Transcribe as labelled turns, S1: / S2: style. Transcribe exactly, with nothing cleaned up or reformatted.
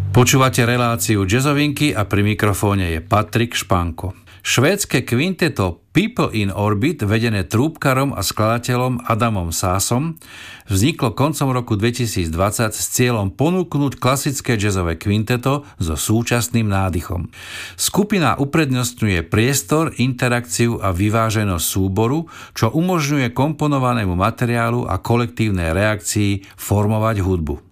S1: Počúvate reláciu Jazzovinky a pri mikrofóne je Patrik Španko. Švédske kvinteto People in Orbit, vedené trúbkarom a skladateľom Adamom Sásom, vzniklo koncom roku dvetisícdvadsať s cieľom ponúknuť klasické jazzové kvinteto so súčasným nádychom. Skupina uprednostňuje priestor, interakciu a vyváženosť súboru, čo umožňuje komponovanému materiálu a kolektívnej reakcii formovať hudbu.